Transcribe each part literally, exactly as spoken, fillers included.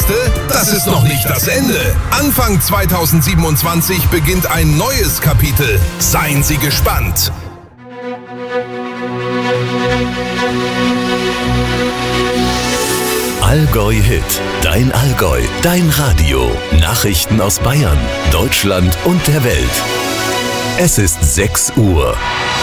Beste? Das ist noch nicht das Ende. Anfang zweitausendsiebenundzwanzig beginnt ein neues Kapitel. Seien Sie gespannt. Allgäu Hit, dein Allgäu, dein Radio. Nachrichten aus Bayern, Deutschland und der Welt. Es ist sechs Uhr.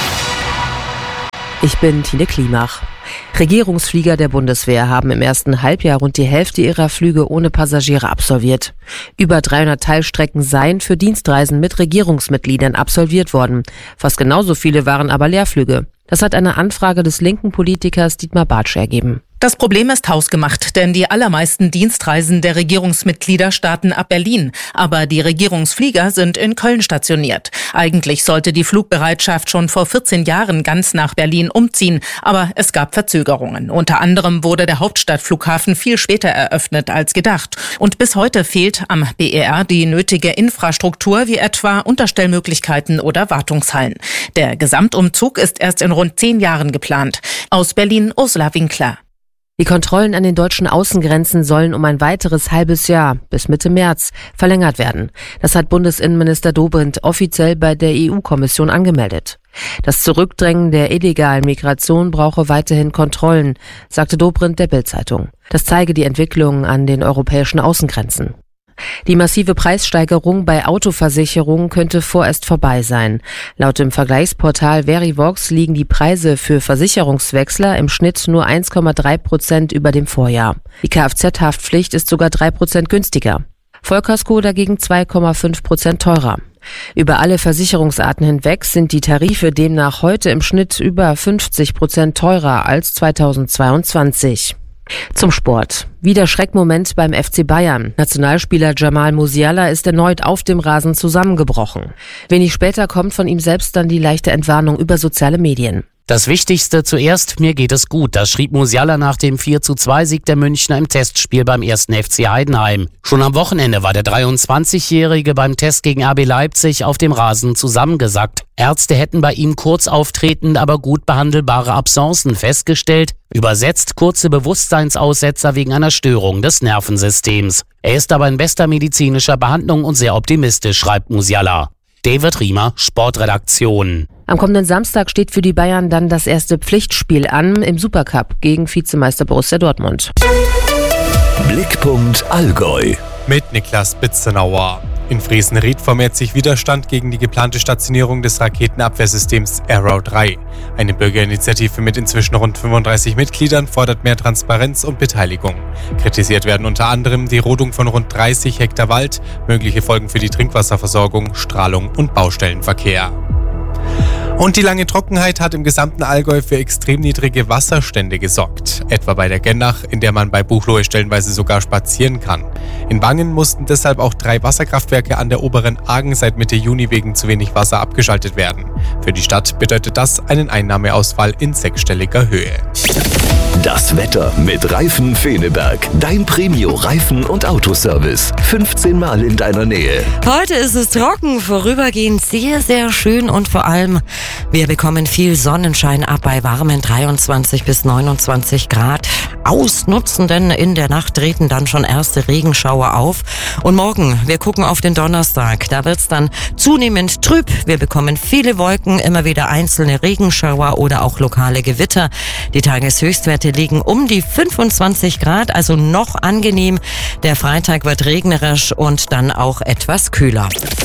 Ich bin Tine Klimach. Regierungsflieger der Bundeswehr haben im ersten Halbjahr rund die Hälfte ihrer Flüge ohne Passagiere absolviert. Über dreihundert Teilstrecken seien für Dienstreisen mit Regierungsmitgliedern absolviert worden. Fast genauso viele waren aber Leerflüge. Das hat eine Anfrage des linken Politikers Dietmar Bartsch ergeben. Das Problem ist hausgemacht, denn die allermeisten Dienstreisen der Regierungsmitglieder starten ab Berlin. Aber die Regierungsflieger sind in Köln stationiert. Eigentlich sollte die Flugbereitschaft schon vor vierzehn Jahren ganz nach Berlin umziehen. Aber es gab Verzögerungen. Unter anderem wurde der Hauptstadtflughafen viel später eröffnet als gedacht. Und bis heute fehlt am B E R die nötige Infrastruktur, wie etwa Unterstellmöglichkeiten oder Wartungshallen. Der Gesamtumzug ist erst in rund zehn Jahren geplant. Aus Berlin Ursula Winkler. Die Kontrollen an den deutschen Außengrenzen sollen um ein weiteres halbes Jahr bis Mitte März verlängert werden. Das hat Bundesinnenminister Dobrindt offiziell bei der E U-Kommission angemeldet. Das Zurückdrängen der illegalen Migration brauche weiterhin Kontrollen, sagte Dobrindt der Bild-Zeitung. Das zeige die Entwicklung an den europäischen Außengrenzen. Die massive Preissteigerung bei Autoversicherungen könnte vorerst vorbei sein. Laut dem Vergleichsportal Verivox liegen die Preise für Versicherungswechsler im Schnitt nur eins Komma drei Prozent über dem Vorjahr. Die Kfz-Haftpflicht ist sogar drei Prozent günstiger. Vollkasko dagegen zwei Komma fünf Prozent teurer. Über alle Versicherungsarten hinweg sind die Tarife demnach heute im Schnitt über fünfzig Prozent teurer als zweitausendzweiundzwanzig. Zum Sport. Wieder Schreckmoment beim F C Bayern. Nationalspieler Jamal Musiala ist erneut auf dem Rasen zusammengebrochen. Wenig später kommt von ihm selbst dann die leichte Entwarnung über soziale Medien. Das Wichtigste zuerst, mir geht es gut. Das schrieb Musiala nach dem vier zu zwei Sieg der Münchner im Testspiel beim ersten F C Heidenheim. Schon am Wochenende war der dreiundzwanzigjährige beim Test gegen R B Leipzig auf dem Rasen zusammengesackt. Ärzte hätten bei ihm kurz auftretend, aber gut behandelbare Absencen festgestellt. Übersetzt kurze Bewusstseinsaussetzer wegen einer Störung des Nervensystems. Er ist aber in bester medizinischer Behandlung und sehr optimistisch, schreibt Musiala. David Riemer, Sportredaktion. Am kommenden Samstag steht für die Bayern dann das erste Pflichtspiel an im Supercup gegen Vizemeister Borussia Dortmund. Blickpunkt Allgäu. Mit Niklas Bitzenauer. In Friesenried formiert sich Widerstand gegen die geplante Stationierung des Raketenabwehrsystems Arrow drei. Eine Bürgerinitiative mit inzwischen rund fünfunddreißig Mitgliedern fordert mehr Transparenz und Beteiligung. Kritisiert werden unter anderem die Rodung von rund dreißig Hektar Wald, mögliche Folgen für die Trinkwasserversorgung, Strahlung und Baustellenverkehr. Und die lange Trockenheit hat im gesamten Allgäu für extrem niedrige Wasserstände gesorgt. Etwa bei der Gennach, in der man bei Buchloe stellenweise sogar spazieren kann. In Wangen mussten deshalb auch drei Wasserkraftwerke an der oberen Argen seit Mitte Juni wegen zu wenig Wasser abgeschaltet werden. Für die Stadt bedeutet das einen Einnahmeausfall in sechsstelliger Höhe. Das Wetter mit Reifen Feneberg. Dein Premio-Reifen- und Autoservice. fünfzehn Mal in deiner Nähe. Heute ist es trocken, vorübergehend sehr, sehr schön und vor allem, wir bekommen viel Sonnenschein ab bei warmen dreiundzwanzig bis neunundzwanzig Grad. Ausnutzen, denn in der Nacht treten dann schon erste Regenschauer auf. Und morgen, wir gucken auf den Donnerstag, da wird's dann zunehmend trüb. Wir bekommen viele Wolken, immer wieder einzelne Regenschauer oder auch lokale Gewitter. Die Tageshöchstwerte liegen um die fünfundzwanzig Grad, also noch angenehm. Der Freitag wird regnerisch und dann auch etwas kühler.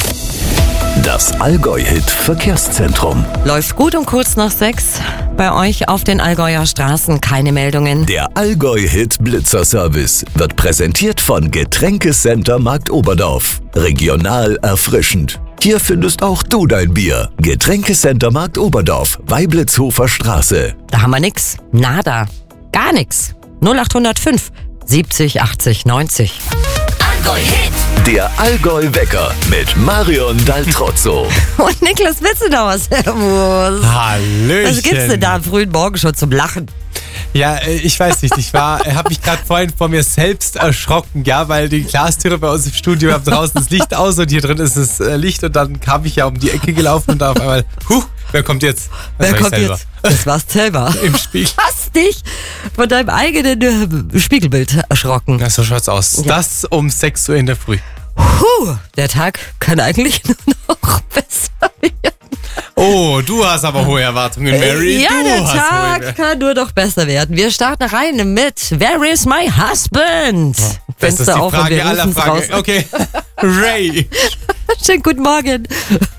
Das Allgäu-Hit Verkehrszentrum. Läuft gut um kurz nach sechs. Bei euch auf den Allgäuer Straßen keine Meldungen. Der Allgäu-Hit Blitzer-Service wird präsentiert von Getränkecenter Markt Oberdorf. Regional erfrischend. Hier findest auch du dein Bier. Getränkecenter Markt Oberdorf, Weiblitzhofer Straße. Da haben wir nix. Nada. Gar nix. null acht null fünf siebzig achtzig neunzig. Allgäu-Hit. Der Allgäu-Wecker mit Marion Daltrozzo. Und Niklas Bitzenauer, servus. Hallöchen. Was gibt's denn da am frühen Morgen schon zum Lachen? Ja, ich weiß nicht, ich war, habe mich gerade vorhin vor mir selbst erschrocken, ja, weil die Glastüre bei uns im Studio, wir haben draußen das Licht aus und hier drin ist das Licht und dann kam ich ja um die Ecke gelaufen und da auf einmal, huh, Wer kommt jetzt? Das Wer war ich kommt selber. jetzt? Das warst selber. Im Spiegel. Hast dich von deinem eigenen äh, Spiegelbild erschrocken. Ja, so schaut's aus. Ja. Das um sechs Uhr in der Früh. Puh, der Tag kann eigentlich nur noch besser werden. Oh, du hast aber hohe Erwartungen, Mary. Ja, du der hast Tag hohe... kann nur noch besser werden. Wir starten rein mit Where is my husband? Das ist die Fenster auf und Frage wir aller rufen's Fragen. raus. Okay. Ray. Schönen guten Morgen.